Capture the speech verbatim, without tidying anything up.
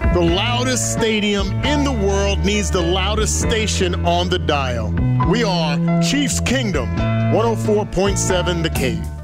The loudest stadium in the world needs the loudest station on the dial. We are Chiefs Kingdom, one oh four point seven The Cave.